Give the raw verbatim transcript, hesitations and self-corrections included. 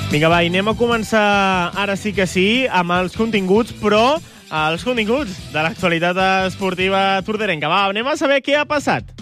Vinga, va, i anem a començar ara sí que sí amb els continguts, però els continguts de l'actualitat esportiva torderenca. Va, anem a saber què ha passat.